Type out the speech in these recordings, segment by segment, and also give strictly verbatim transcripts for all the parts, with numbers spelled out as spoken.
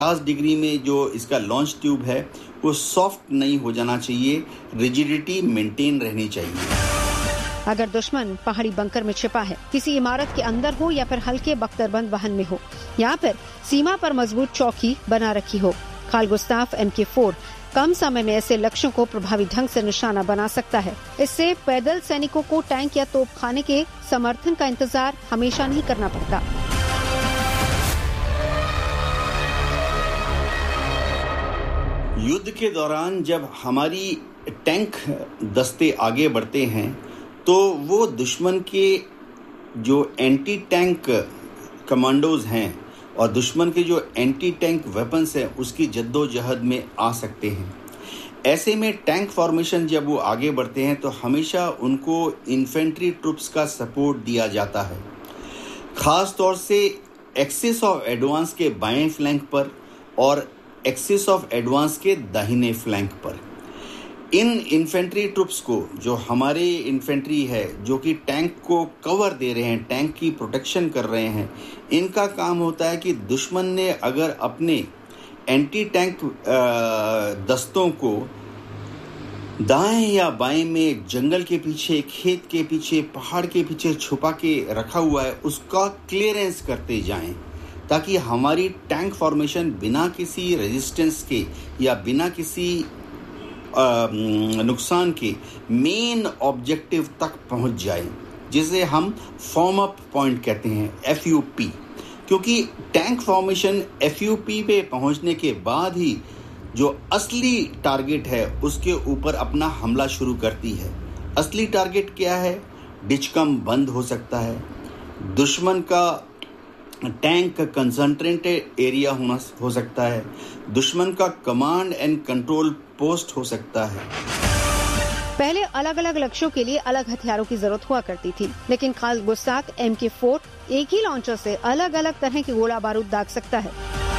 पचास डिग्री में जो इसका लॉन्च ट्यूब है वो सॉफ्ट नहीं हो जाना चाहिए, रिजिडिटी मेंटेन रहनी चाहिए। अगर दुश्मन पहाड़ी बंकर में छिपा है, किसी इमारत के अंदर हो या फिर हल्के बख्तरबंद वाहन में हो या फिर सीमा पर मजबूत चौकी बना रखी हो, कार्ल गुस्ताव एम के फोर कम समय में ऐसे लक्ष्यों को प्रभावी ढंग से निशाना बना सकता है। इससे पैदल सैनिकों को टैंक या तोपखाने के समर्थन का इंतजार हमेशा नहीं करना पड़ता। युद्ध के दौरान जब हमारी टैंक दस्ते आगे बढ़ते हैं तो वो दुश्मन के जो एंटी टैंक कमांडोज हैं और दुश्मन के जो एंटी टैंक वेपन्स हैं उसकी जद्दोजहद में आ सकते हैं। ऐसे में टैंक फॉर्मेशन जब वो आगे बढ़ते हैं तो हमेशा उनको इन्फेंट्री ट्रूप्स का सपोर्ट दिया जाता है, ख़ास तौर से एक्सिस ऑफ एडवांस के बाएं फ्लैंक पर और एक्सिस ऑफ एडवांस के दाहिने फ्लैंक पर। इन इन्फेंट्री ट्रूप्स को, जो हमारे इन्फेंट्री है जो कि टैंक को कवर दे रहे हैं, टैंक की प्रोटेक्शन कर रहे हैं, इनका काम होता है कि दुश्मन ने अगर अपने एंटी टैंक दस्तों को दाएं या बाएं में जंगल के पीछे, खेत के पीछे, पहाड़ के पीछे छुपा के रखा हुआ है, उसका क्लियरेंस करते जाएं ताकि हमारी टैंक फॉर्मेशन बिना किसी रेजिस्टेंस के या बिना किसी नुकसान के मेन ऑब्जेक्टिव तक पहुंच जाए, जिसे हम फॉर्म अप पॉइंट कहते हैं, एफ यू पी। क्योंकि tank formation F U P पे पहुंचने के बाद ही जो असली टारगेट है उसके ऊपर अपना हमला शुरू करती है। असली टारगेट क्या है? डिचकम बंद हो सकता है, दुश्मन का टैंक कंसंट्रेटेड एरिया होना हो सकता है, दुश्मन का कमांड एंड कंट्रोल पोस्ट हो सकता है। पहले अलग अलग लक्ष्यों के लिए अलग हथियारों की जरूरत हुआ करती थी, लेकिन कार्ल गुस्ताव एम के फोर एक ही लॉन्चर से अलग अलग तरह के गोला बारूद दाग सकता है।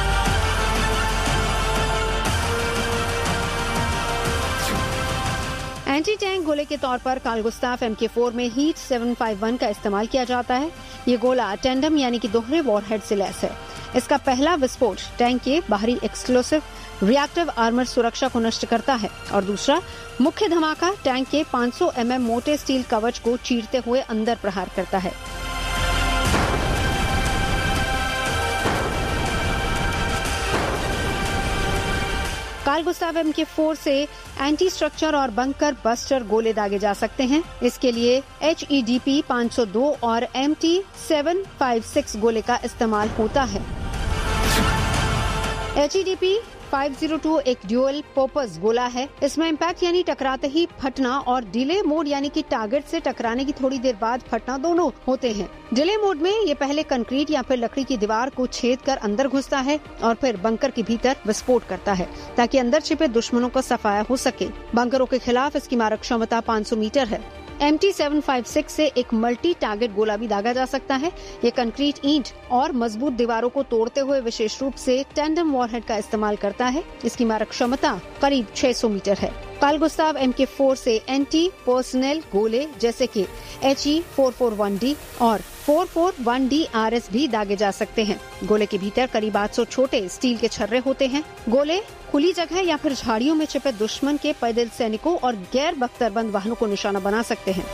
एंटी टैंक गोले के तौर पर कार्ल गुस्ताव एम के फोर में हीट सेवन फाइव वन का इस्तेमाल किया जाता है। ये गोला टेंडम यानी कि दोहरे वॉरहेड से लैस है। इसका पहला विस्फोट टैंक के बाहरी एक्सप्लोसिव रिएक्टिव आर्मर सुरक्षा को नष्ट करता है और दूसरा मुख्य धमाका टैंक के पाँच सौ एम एम मोटे स्टील कवच को चीरते हुए अंदर प्रहार करता है। कार्ल गुस्ताव एम के फोर से एंटी स्ट्रक्चर और बंकर बस्टर गोले दागे जा सकते हैं। इसके लिए एच ई डी पी पाँच सौ दो और M T seven five six गोले का इस्तेमाल होता है। H E D P five zero two एक ड्यूअल पर्पस गोला है। इसमें इम्पैक्ट यानी टकराते ही फटना और डिले मोड यानी कि टारगेट से टकराने की थोड़ी देर बाद फटना दोनों होते हैं। डिले मोड में ये पहले कंक्रीट या फिर लकड़ी की दीवार को छेद कर अंदर घुसता है और फिर बंकर के भीतर विस्फोट करता है ताकि अंदर छिपे दुश्मनों का सफाया हो सके। बंकरों के खिलाफ इसकी मारक क्षमता पाँच सौ मीटर है। M T seven five six से एक मल्टी टारगेट गोला भी दागा जा सकता है। ये कंक्रीट ईंट और मजबूत दीवारों को तोड़ते हुए विशेष रूप से टेंडम वॉरहेड का इस्तेमाल करता है। इसकी मारक क्षमता करीब छह सौ मीटर है। कार्ल गुस्ताव एम के फोर से एंटी पर्सनल गोले जैसे कि H E four four one D और four four one D R S भी दागे जा सकते हैं। गोले के भीतर करीब आठ सौ छोटे स्टील के छर्रे होते हैं। गोले खुली जगह या फिर झाड़ियों में छिपे दुश्मन के पैदल सैनिकों और गैर बख्तरबंद वाहनों को निशाना बना सकते हैं।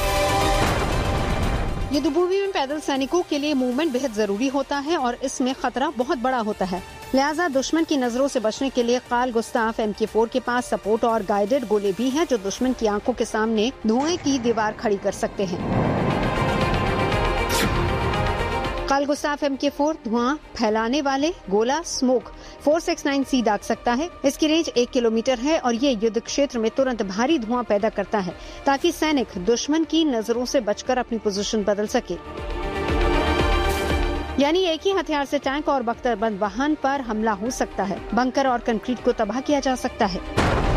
युद्धभूमि में पैदल सैनिकों के लिए मूवमेंट बेहद जरूरी होता है और इसमें खतरा बहुत बड़ा होता है। लिहाजा दुश्मन की नजरों से बचने के लिए कार्ल गुस्ताव एम के फोर के पास सपोर्ट और गाइडेड गोले भी हैं जो दुश्मन की आंखों के सामने धुएं की दीवार खड़ी कर सकते हैं। कार्ल गुस्ताव एम के फोर धुआं फैलाने वाले गोला स्मोक फोर सिक्स नाइन सी दाग सकता है। इसकी रेंज एक किलोमीटर है और ये युद्ध क्षेत्र में तुरंत भारी धुआं पैदा करता है ताकि सैनिक दुश्मन की नजरों से बचकर अपनी पोजीशन बदल सके। यानी एक ही हथियार से टैंक और बख्तरबंद वाहन पर हमला हो सकता है। बंकर और कंक्रीट को तबाह किया जा सकता है।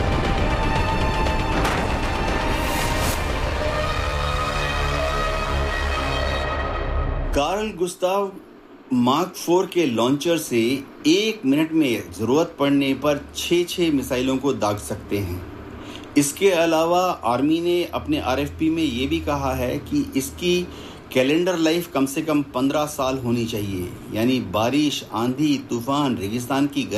कार्ल गुस्ताव मार्क फोर के लॉन्चर से एक मिनट में जरूरत पड़ने पर छह छह मिसाइलों को दाग सकते हैं। इसके अलावा आर्मी ने अपने आर एफ पी में ये भी कहा है कि इसकी कैलेंडर लाइफ कम से कम पंद्रह साल होनी चाहिए, यानी बारिश, आंधी, तूफान, रेगिस्तान की